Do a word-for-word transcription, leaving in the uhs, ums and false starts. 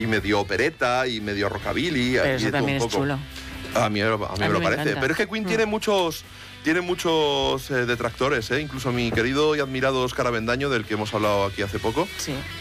y medio opereta y medio rockabilly. Pero eso también es chulo. A mí, a mí, a mí me lo me parece. encanta. Pero es que Queen Mm. tiene muchos... Tiene muchos eh, detractores, ¿eh? Incluso mi querido y admirado Óscar Avendaño, del que hemos hablado aquí hace poco, Sí.